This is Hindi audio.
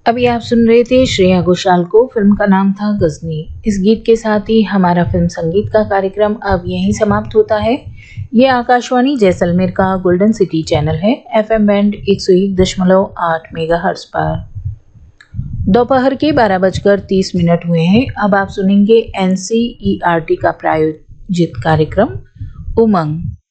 अभी आप सुन रहे थे श्रेया घोषाल को, फिल्म का नाम था गजनी। इस गीत के साथ ही हमारा फिल्म संगीत का कार्यक्रम अब यहीं समाप्त होता है। ये आकाशवाणी जैसलमेर का गोल्डन सिटी चैनल है, एफएम बैंड 101.8 मेगाहर्ट्ज पर। दोपहर के 12:30 हुए हैं। अब आप सुनेंगे एनसीईआरटी का प्रायोजित कार्यक्रम उमंग।